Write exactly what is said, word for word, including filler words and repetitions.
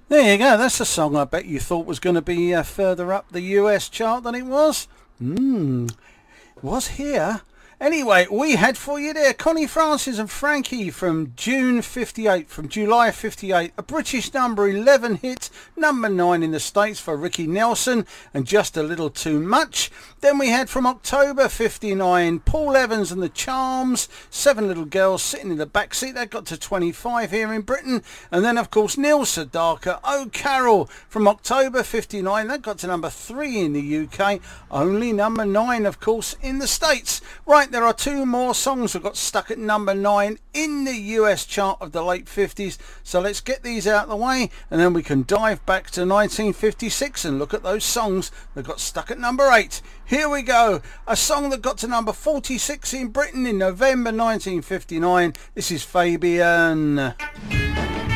There you go. That's a song I bet you thought was going to be uh, further up the U S chart than it was. Hmm. Was here. Anyway, we had for you there Connie Francis and Frankie from June fifty-eight, from July fifty-eight, a British number eleven hit, number nine in the States for Ricky Nelson and Just a Little Too Much. Then we had from October fifty-nine, Paul Evans and the Charms, Seven Little Girls Sitting in the Backseat. That got to twenty-five here in Britain. And then, of course, Neil Sedaka, Oh Carol, from October fifty-nine. That got to number three in the U K. Only number nine, of course, in the States. Right, there are two more songs that got stuck at number nine in the U S chart of the late fifties. So let's get these out of the way and then we can dive back to nineteen fifty-six and look at those songs that got stuck at number eight. Here we go. A song that got to number forty-six in Britain in November nineteen fifty-nine. This is Fabian.